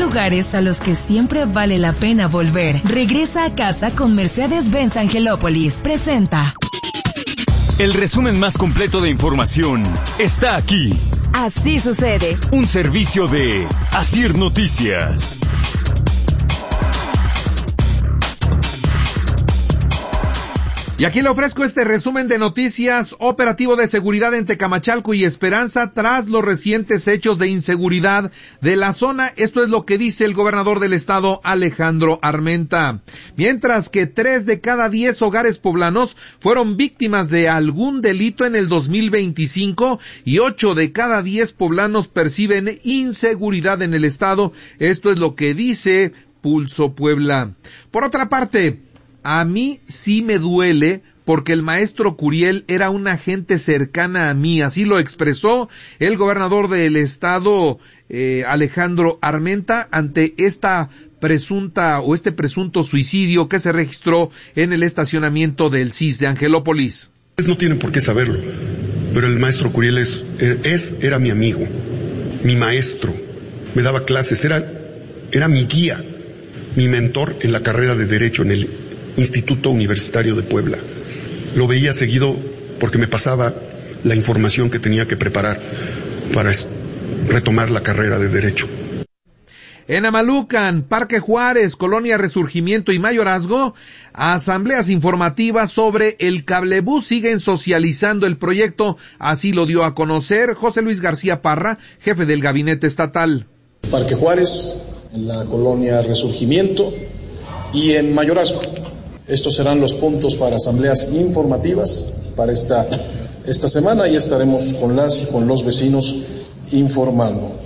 lugares a los que siempre vale la pena volver. Regresa a casa con Mercedes-Benz Angelópolis. Presenta. El resumen más completo de información está aquí. Así sucede. Un servicio de Asir Noticias. Y aquí le ofrezco este resumen de noticias. Operativo de seguridad en Tecamachalco y Esperanza tras los recientes hechos de inseguridad de la zona. Esto es lo que dice el gobernador del estado, Alejandro Armenta. Mientras que 3 de cada 10 hogares poblanos fueron víctimas de algún delito en el 2025 y 8 de cada 10 poblanos perciben inseguridad en el estado. Esto es lo que dice Pulso Puebla. Por otra parte, a mí sí me duele porque el maestro Curiel era una gente cercana a mí, así lo expresó el gobernador del estado, Alejandro Armenta, ante esta presunta o este presunto suicidio que se registró en el estacionamiento del CIS de Angelópolis. No tienen por qué saberlo, pero el maestro Curiel era mi amigo, mi maestro, me daba clases, era mi guía, mi mentor en la carrera de Derecho en el Instituto Universitario de Puebla. Lo veía seguido porque me pasaba la información que tenía que preparar para retomar la carrera de Derecho. En Amalucan, Parque Juárez, Colonia Resurgimiento y Mayorazgo, asambleas informativas sobre el cablebús siguen socializando el proyecto, así lo dio a conocer José Luis García Parra, jefe del gabinete estatal. Parque Juárez, en la Colonia Resurgimiento y en Mayorazgo. Estos serán los puntos para asambleas informativas para esta semana y estaremos con las y con los vecinos informando.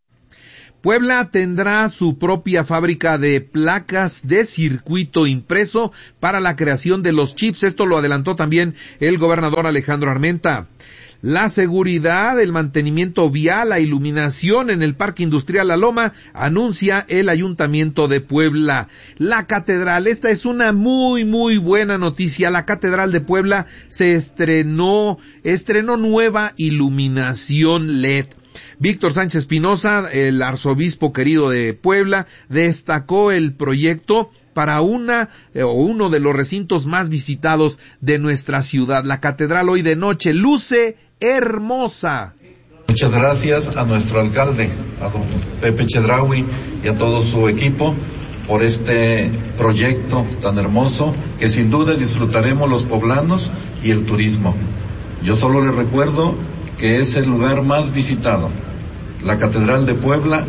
Puebla tendrá su propia fábrica de placas de circuito impreso para la creación de los chips. Esto lo adelantó también el gobernador Alejandro Armenta. La seguridad, el mantenimiento vial, la iluminación en el Parque Industrial La Loma, anuncia el Ayuntamiento de Puebla. La Catedral, esta es una muy buena noticia. La Catedral de Puebla se estrenó nueva iluminación LED. Víctor Sánchez Espinosa, el arzobispo querido de Puebla, destacó el proyecto para uno de los recintos más visitados de nuestra ciudad. La catedral hoy de noche luce hermosa. Muchas gracias a nuestro alcalde, a don Pepe Chedraui y a todo su equipo por este proyecto tan hermoso que sin duda disfrutaremos los poblanos y el turismo. Yo solo les recuerdo que es el lugar más visitado, la Catedral de Puebla.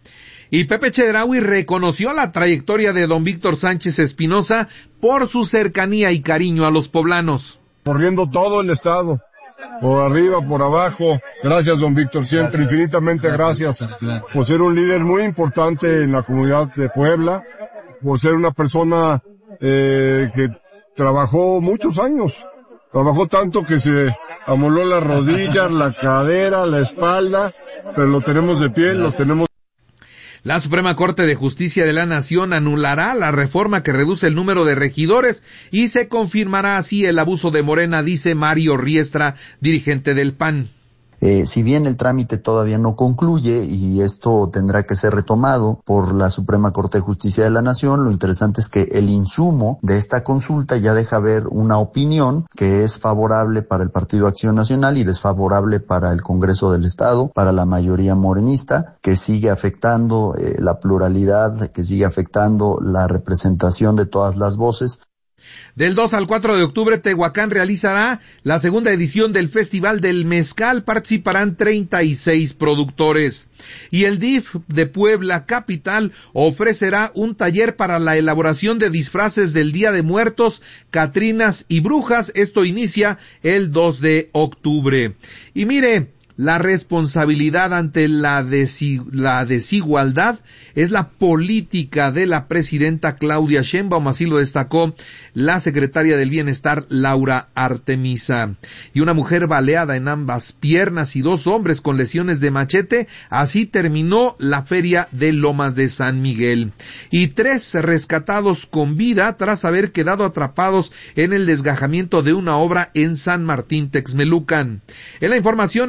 Y Pepe Chedraui reconoció la trayectoria de don Víctor Sánchez Espinosa por su cercanía y cariño a los poblanos. Corriendo todo el estado, por arriba, por abajo. Gracias, don Víctor, siempre, gracias. Infinitamente gracias por ser un líder muy importante en la comunidad de Puebla, por ser una persona que trabajó muchos años, trabajó tanto que se amoló las rodillas, la cadera, la espalda, pero lo tenemos de pie, lo tenemos. La Suprema Corte de Justicia de la Nación anulará la reforma que reduce el número de regidores y se confirmará así el abuso de Morena, dice Mario Riestra, dirigente del PAN. Si bien el trámite todavía no concluye y esto tendrá que ser retomado por la Suprema Corte de Justicia de la Nación, lo interesante es que el insumo de esta consulta ya deja ver una opinión que es favorable para el Partido Acción Nacional y desfavorable para el Congreso del Estado, para la mayoría morenista, que sigue afectando la pluralidad, que sigue afectando la representación de todas las voces. Del 2 al 4 de octubre, Tehuacán realizará la segunda edición del Festival del Mezcal. Participarán 36 productores. Y el DIF de Puebla Capital ofrecerá un taller para la elaboración de disfraces del Día de Muertos, Catrinas y Brujas. Esto inicia el 2 de octubre. Y mire, la responsabilidad ante la desigualdad es la política de la presidenta Claudia Sheinbaum, así lo destacó la secretaria del Bienestar, Laura Artemisa. Y una mujer baleada en ambas piernas y 2 hombres con lesiones de machete, así terminó la feria de Lomas de San Miguel. Y 3 rescatados con vida tras haber quedado atrapados en el desgajamiento de una obra en San Martín Texmelucan. En la información nacional,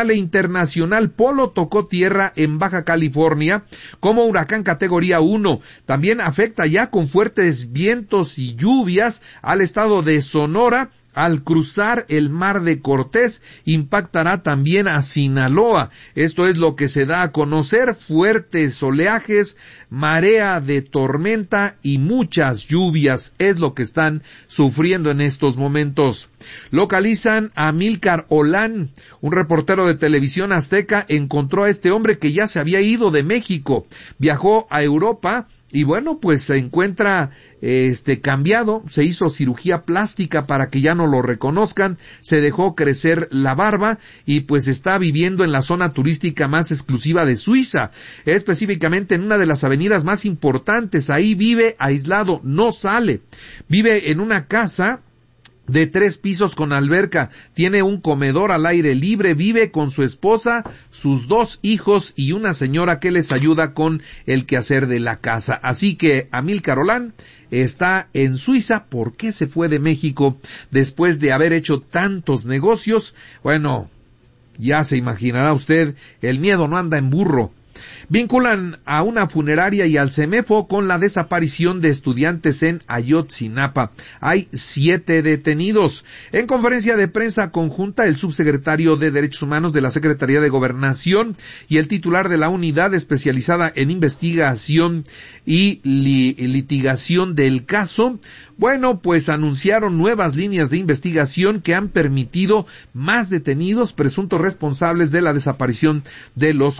nacional e internacional. Polo tocó tierra en Baja California como huracán categoría 1. También afecta ya con fuertes vientos y lluvias al estado de Sonora. Al cruzar el Mar de Cortés, impactará también a Sinaloa. Esto es lo que se da a conocer: fuertes oleajes, marea de tormenta y muchas lluvias es lo que están sufriendo en estos momentos. Localizan a Amílcar Olán. Un reportero de Televisión Azteca encontró a este hombre que ya se había ido de México. Viajó a Europa y bueno, pues se encuentra cambiado, se hizo cirugía plástica para que ya no lo reconozcan, se dejó crecer la barba y pues está viviendo en la zona turística más exclusiva de Suiza, específicamente en una de las avenidas más importantes. Ahí vive aislado, no sale, vive en una casa de 3 pisos con alberca, tiene un comedor al aire libre, vive con su esposa, sus 2 hijos y una señora que les ayuda con el quehacer de la casa. Así que Amílcar Olán está en Suiza. ¿Por qué se fue de México después de haber hecho tantos negocios? Bueno, ya se imaginará usted, el miedo no anda en burro. Vinculan a una funeraria y al CEMEFO con la desaparición de estudiantes en Ayotzinapa. Hay 7 detenidos. En conferencia de prensa conjunta, el subsecretario de Derechos Humanos de la Secretaría de Gobernación y el titular de la unidad especializada en investigación y litigación del caso, bueno, pues anunciaron nuevas líneas de investigación que han permitido más detenidos presuntos responsables de la desaparición de los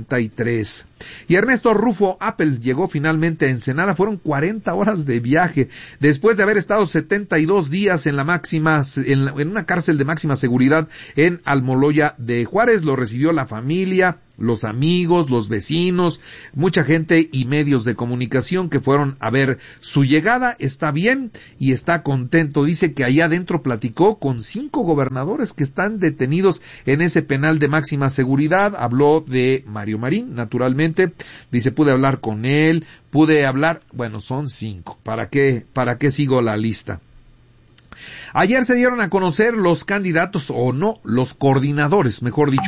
43. Y Ernesto Rufo Apple llegó finalmente a Ensenada. Fueron 40 horas de viaje después de haber estado 72 días en una cárcel de máxima seguridad en Almoloya de Juárez. Lo recibió la familia, los amigos, los vecinos, mucha gente y medios de comunicación que fueron a ver su llegada. Está bien y está contento. Dice que allá adentro platicó con 5 gobernadores que están detenidos en ese penal de máxima seguridad. Habló de Mario Marín, naturalmente. Dice, pude hablar con él, bueno, son 5. ¿Para qué sigo la lista? Ayer se dieron a conocer los candidatos, los coordinadores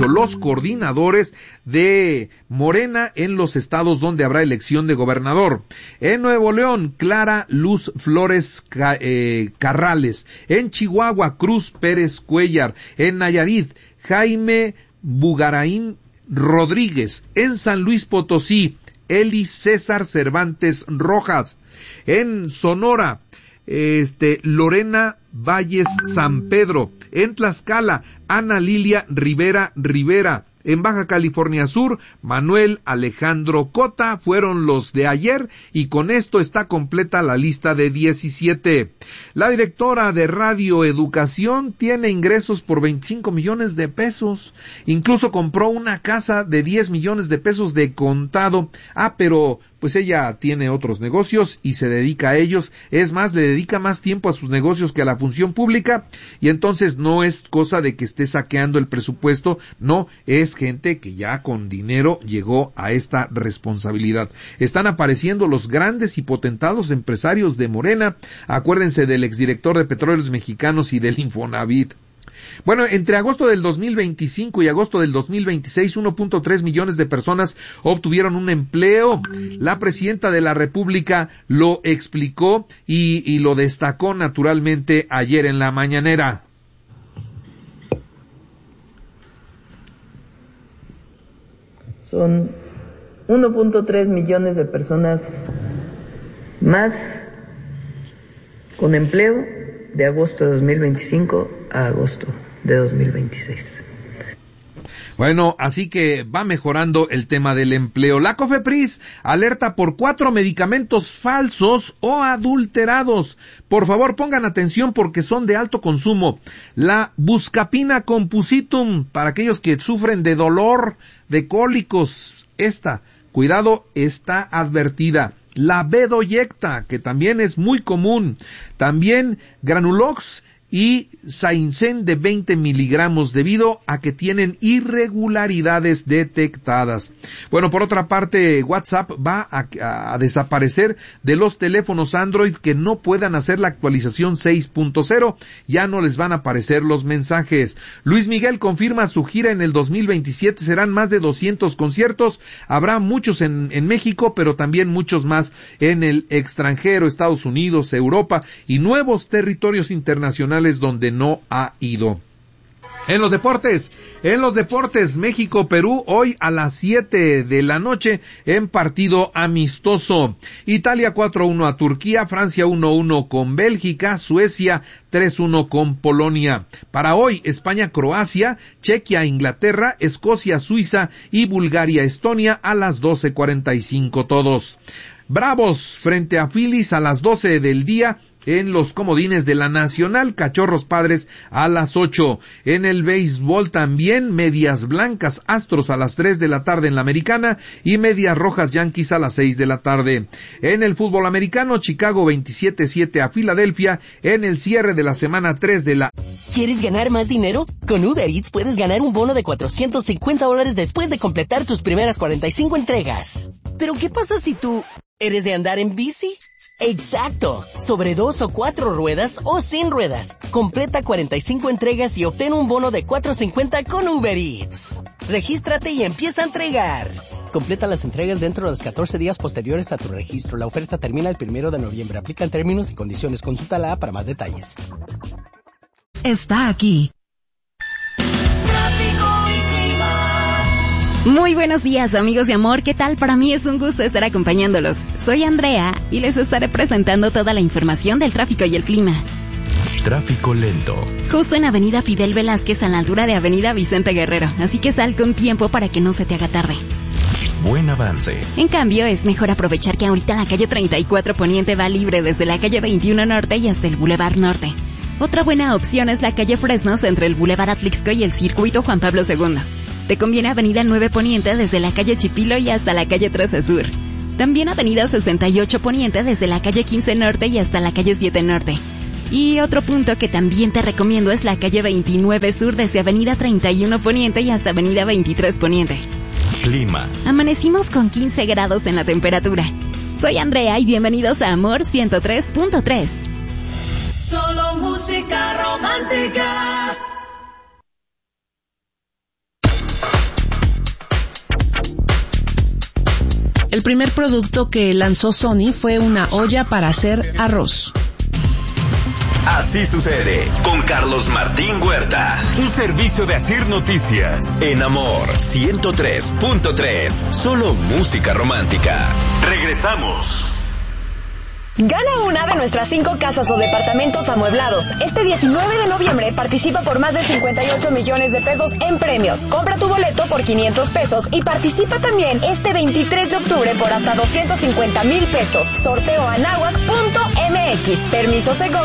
de Morena en los estados donde habrá elección de gobernador. En Nuevo León, Clara Luz Flores Carrales. En Chihuahua, Cruz Pérez Cuellar. En Nayarit, Jaime Bugaraín Rodríguez. En San Luis Potosí, Eli César Cervantes Rojas. En Sonora, Lorena Valles San Pedro. En Tlaxcala, Ana Lilia Rivera. En Baja California Sur, Manuel Alejandro Cota. Fueron los de ayer y con esto está completa la lista de 17. La directora de Radio Educación tiene ingresos por 25 millones de pesos. Incluso compró una casa de 10 millones de pesos de contado. Pero pues ella tiene otros negocios y se dedica a ellos. Es más, le dedica más tiempo a sus negocios que a la función pública y entonces no es cosa de que esté saqueando el presupuesto. No, es gente que ya con dinero llegó a esta responsabilidad. Están apareciendo los grandes y potentados empresarios de Morena. Acuérdense del exdirector de Petróleos Mexicanos y del Infonavit. Bueno, entre agosto del 2025 y agosto del 2026, 1.3 millones de personas obtuvieron un empleo. La presidenta de la República lo explicó y lo destacó naturalmente ayer en la mañanera. Son 1.3 millones de personas más con empleo de agosto de 2025 a agosto de 2026. Bueno, así que va mejorando el tema del empleo. La COFEPRIS alerta por 4 medicamentos falsos o adulterados. Por favor, pongan atención porque son de alto consumo. La Buscapina Compusitum, para aquellos que sufren de dolor, de cólicos. Cuidado, está advertida. La Bedoyecta, que también es muy común. También Granulox y Saincen de 20 miligramos debido a que tienen irregularidades detectadas. Bueno, por otra parte, WhatsApp va a desaparecer de los teléfonos Android que no puedan hacer la actualización 6.0. Ya no les van a aparecer los mensajes. Luis Miguel confirma su gira en el 2027. Serán más de 200 conciertos. Habrá muchos en México, pero también muchos más en el extranjero, Estados Unidos, Europa y nuevos territorios internacionales donde no ha ido. En los deportes, México-Perú hoy a las 7 de la noche en partido amistoso. Italia 4-1 a Turquía, Francia 1-1 con Bélgica, Suecia 3-1 con Polonia. Para hoy, España-Croacia, Chequia-Inglaterra, Escocia-Suiza y Bulgaria-Estonia a las 12:45 todos. Bravos frente a Phillies a las 12 del día. En los comodines de la Nacional, Cachorros Padres a las 8. En el béisbol también, Medias Blancas Astros a las 3 de la tarde en la Americana y Medias Rojas Yankees a las 6 de la tarde. En el fútbol americano, Chicago 27-7 a Filadelfia en el cierre de la semana 3 de la... ¿Quieres ganar más dinero? Con Uber Eats puedes ganar un bono de $450 después de completar tus primeras 45 entregas. ¿Pero qué pasa si tú eres de andar en bici? Exacto, sobre 2 o 4 ruedas o sin ruedas. Completa 45 entregas y obtén un bono de $450 con Uber Eats. Regístrate y empieza a entregar. Completa las entregas dentro de los 14 días posteriores a tu registro. La oferta termina el 1 de noviembre. Aplican términos y condiciones. Consulta la app para más detalles. Está aquí. Muy buenos días, amigos de amor. ¿Qué tal? Para mí es un gusto estar acompañándolos. Soy Andrea y les estaré presentando toda la información del tráfico y el clima. Tráfico lento. Justo en Avenida Fidel Velázquez a la altura de Avenida Vicente Guerrero, así que sal con tiempo para que no se te haga tarde. Buen avance. En cambio, es mejor aprovechar que ahorita la calle 34 Poniente va libre desde la calle 21 Norte y hasta el Boulevard Norte. Otra buena opción es la calle Fresnos entre el Boulevard Atlixco y el Circuito Juan Pablo II. Te conviene Avenida 9 Poniente desde la calle Chipilo y hasta la calle 13 Sur. También Avenida 68 Poniente desde la calle 15 Norte y hasta la calle 7 Norte. Y otro punto que también te recomiendo es la calle 29 Sur desde Avenida 31 Poniente y hasta Avenida 23 Poniente. Clima. Amanecimos con 15 grados en la temperatura. Soy Andrea y bienvenidos a Amor 103.3. Solo música romántica. El primer producto que lanzó Sony fue una olla para hacer arroz. Así sucede con Carlos Martín Huerta. Un servicio de Asir Noticias. En Amor 103.3. Solo música romántica. Regresamos. Gana una de nuestras 5 casas o departamentos amueblados. Este 19 de noviembre participa por más de 58 millones de pesos en premios. Compra tu boleto por 500 pesos y participa también este 23 de octubre por hasta 250,000 pesos. Sorteo anahuac.mx. Permiso Segov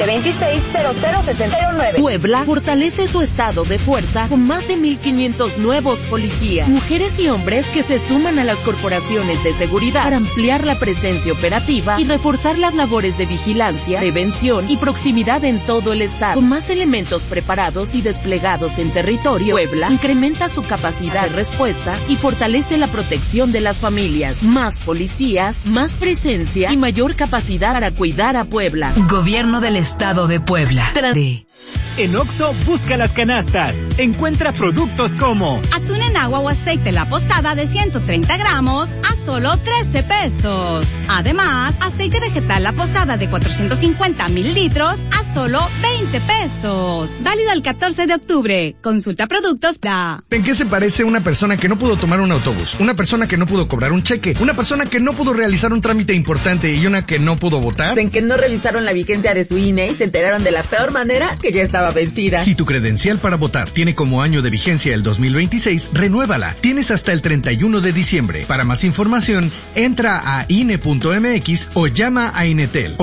2026-0069. Puebla fortalece su estado de fuerza con más de 1,500 nuevos policías, mujeres y hombres que se suman a las corporaciones de seguridad para ampliar la presencia operativa y reforzar las labores de vigilancia, prevención y proximidad en todo el estado. Con más elementos preparados y desplegados en territorio, Puebla incrementa su capacidad de respuesta y fortalece la protección de las familias. Más policías, más presencia y mayor capacidad para cuidar a Puebla. Gobierno del Estado de Puebla. En Oxxo, busca las canastas. Encuentra productos como atún en agua o aceite La Posada de 130 gramos a solo 13 pesos. Además, aceite vegetal La Posada de 450 mililitros a solo 20 pesos. Válido el 14 de octubre. Consulta productos. ¿En qué se parece una persona que no pudo tomar un autobús? Una persona que no pudo cobrar un cheque. Una persona que no pudo realizar un trámite importante y una que no pudo votar. En que no revisaron la vigencia de su INE y se enteraron de la peor manera que ya estaba vencida. Si tu credencial para votar tiene como año de vigencia el 2026, renuévala. Tienes hasta el 31 de diciembre. Para más información, entra a INE.mx o llama a Inetel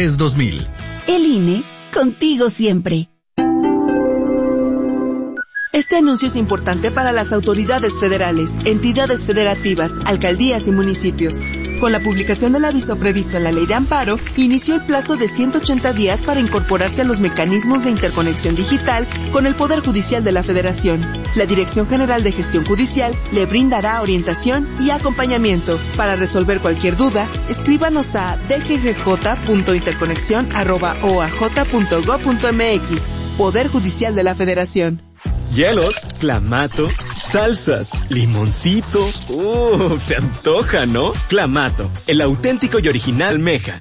800-433-2000. El INE, contigo siempre. Este anuncio es importante para las autoridades federales, entidades federativas, alcaldías y municipios. Con la publicación del aviso previsto en la Ley de Amparo, inició el plazo de 180 días para incorporarse a los mecanismos de interconexión digital con el Poder Judicial de la Federación. La Dirección General de Gestión Judicial le brindará orientación y acompañamiento. Para resolver cualquier duda, escríbanos a dggj.interconexión@oaj.gov.mx. Poder Judicial de la Federación. Hielos, clamato, salsas, limoncito. Se antoja, ¿no? Clamato, el auténtico y original almeja.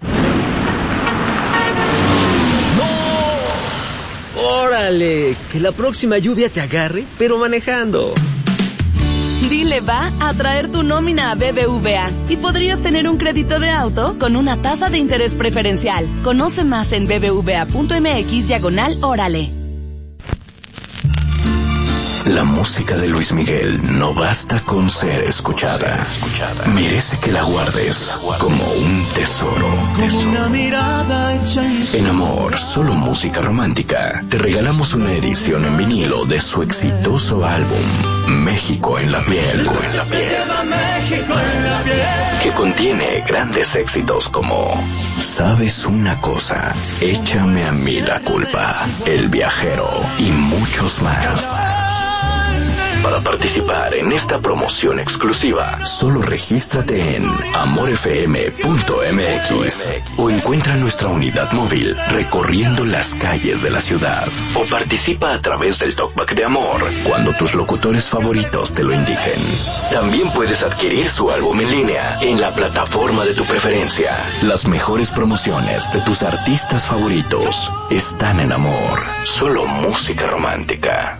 ¡No! ¡Órale! Que la próxima lluvia te agarre, pero manejando. Dile va a traer tu nómina a BBVA y podrías tener un crédito de auto con una tasa de interés preferencial. Conoce más en bbva.mx/órale. La música de Luis Miguel no basta con ser escuchada. Merece que la guardes como un tesoro. En Amor, solo música romántica, te regalamos una edición en vinilo de su exitoso álbum México en la piel, que contiene grandes éxitos como Sabes una cosa, Échame a mí la culpa, El viajero y muchos más. Para participar en esta promoción exclusiva, solo regístrate en amorfm.mx o encuentra nuestra unidad móvil recorriendo las calles de la ciudad, o participa a través del Talkback de Amor cuando tus locutores favoritos te lo indiquen. También puedes adquirir su álbum en línea en la plataforma de tu preferencia. Las mejores promociones de tus artistas favoritos están en Amor, solo música romántica.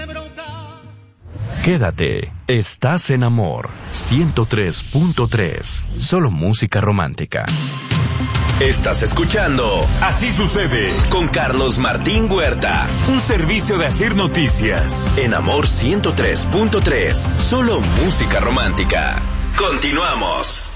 Quédate, estás en Amor 103.3, solo música romántica. Estás escuchando Así Sucede con Carlos Martín Huerta, un servicio de Asir Noticias. En Amor 103.3, solo música romántica. Continuamos.